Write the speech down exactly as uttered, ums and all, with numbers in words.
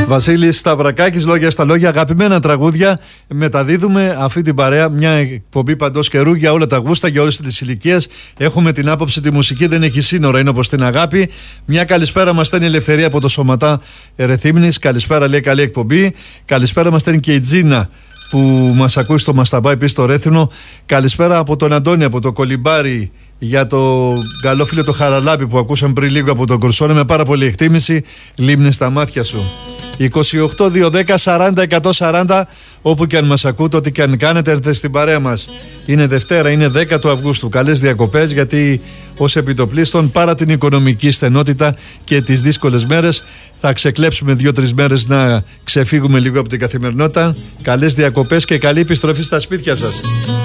Βασίλης Σταυρακάκης, λόγια στα λόγια, αγαπημένα τραγούδια. Μεταδίδουμε αυτή την παρέα, μια εκπομπή παντός καιρού για όλα τα γούστα, για όλες τις ηλικίες. Έχουμε την άποψη, τη μουσική δεν έχει σύνορα, είναι όπως την αγάπη. Μια καλησπέρα μας στέλνει η Ελευθερία από το Σωματά Ερεθύμνης. Καλησπέρα, λέει, καλή εκπομπή. Καλησπέρα μας στέλνει και η Τζίνα που μας ακούει στο Μασταμπά, επίσης στο Ρέθινο. Καλησπέρα από τον Αντώνη από το Κολυμπάρι, για το καλό φίλο το Χαραλάπη που ακούσαμε πριν λίγο από τον Κορσόνε, με πάρα πολύ εκτίμηση. Λίμνες στα μάτια σου. είκοσι οκτώ δύο δέκα σαράντα εκατόν σαράντα, όπου και αν μας ακούτε, ό,τι και αν κάνετε, έρθετε στην παρέα μας. Είναι Δευτέρα, είναι δέκα του Αυγούστου. Καλές διακοπές, γιατί ως επιτοπλίστων, παρά την οικονομική στενότητα και τις δύσκολες μέρες, θα ξεκλέψουμε δύο-τρεις μέρες να ξεφύγουμε λίγο από την καθημερινότητα. Καλές διακοπές και καλή επιστροφή στα σπίτια σας.